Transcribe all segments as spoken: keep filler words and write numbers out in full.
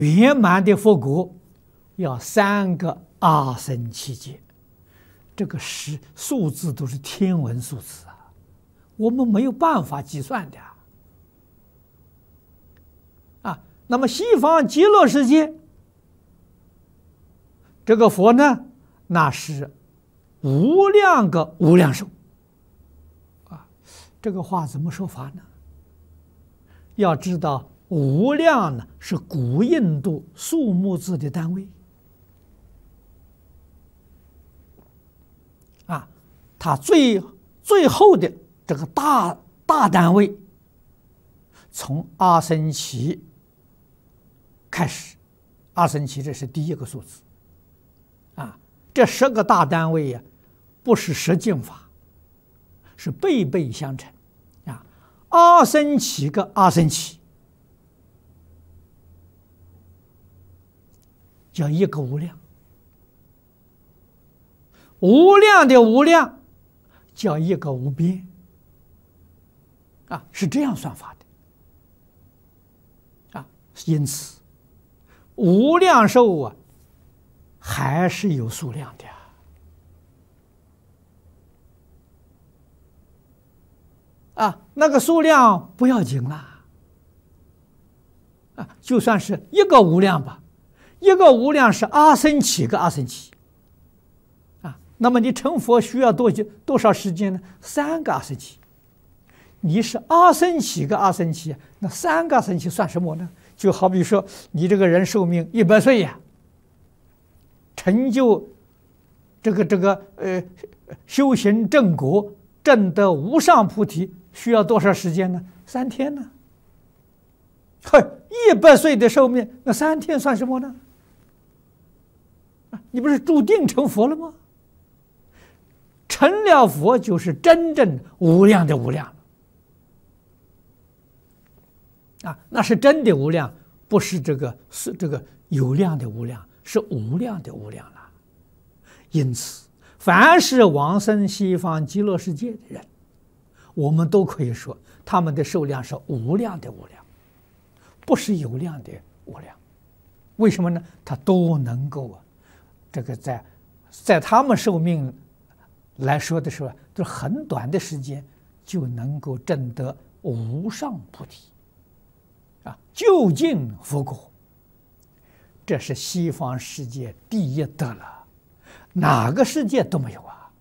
圆满的佛国要三个阿僧祇劫，这个是数字都是天文数字啊，我们没有办法计算的啊。啊，那么西方极乐世界，这个佛呢，那是无量个无量寿啊。这个话怎么说法呢？要知道，无量呢是古印度数目字的单位啊，它最最后的这个大大单位，从阿僧祇开始，阿僧祇这是第一个数字啊。这十个大单位呀，不是十进法，是辈辈相承啊。阿僧祇个阿僧祇叫一个无量，无量的无量叫一个无边啊，是这样算法的啊。因此，无量寿啊，还是有数量的啊。那个数量不要紧啦，啊，就算是一个无量吧。一个无量是阿僧祇个阿僧祇啊，那么你成佛需要多久多少时间呢？三个阿僧祇。你是阿僧祇个阿僧祇，那三个阿僧祇算什么呢？就好比说你这个人寿命一百岁呀，成就这个这个呃修行正果，证得无上菩提，需要多少时间呢？三天呢？嘿，一百岁的寿命，那三天算什么呢？你不是注定成佛了吗？成了佛就是真正无量的无量啊，那是真的无量，不是这个是这个有量的无量，是无量的无量了。因此，凡是往生西方极乐世界的人，我们都可以说他们的寿量是无量的无量，不是有量的无量。为什么呢？他都能够啊。这个在在他们寿命来说的时候，都是很短的时间就能够证得无上菩提啊，究竟佛果。这是西方世界第一德了，哪个世界都没有啊！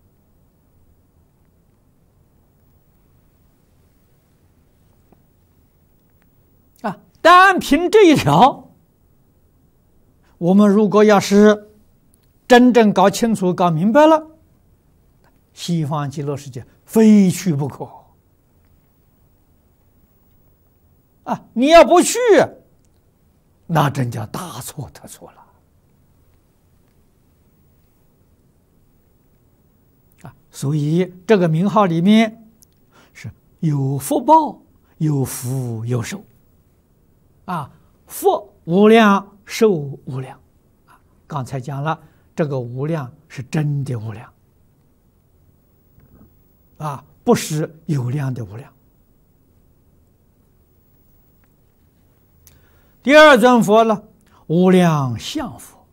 啊，单凭这一条，我们如果要是真正搞清楚、搞明白了，西方极乐世界非去不可啊！你要不去，那真叫大错特错了啊！所以这个名号里面是有福报、有福有寿啊，福无量，寿无量啊！刚才讲了。这个无量是真的无量啊，不是有量的无量。第二尊佛呢，无量相佛，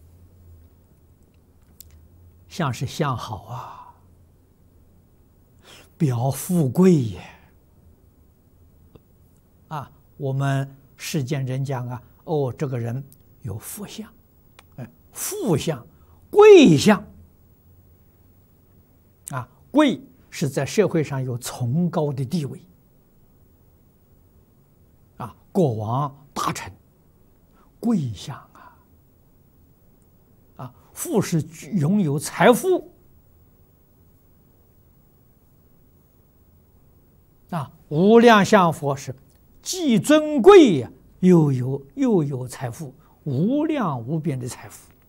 相是相好啊，表富贵也啊。我们世间人讲啊，哦，这个人有福相。富相、贵相啊，贵是在社会上有崇高的地位啊，国王、大臣，贵相啊，啊，富是拥有财富啊，无量相佛是既尊贵呀，又有又有财富，无量无边的财富。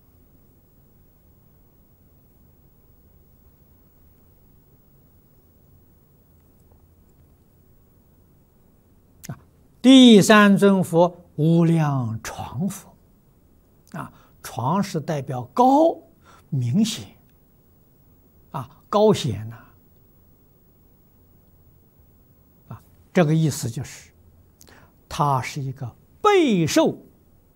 第三尊佛无量床佛啊，床是代表高明显啊，高显呐 啊, 啊，这个意思就是，它是一个备受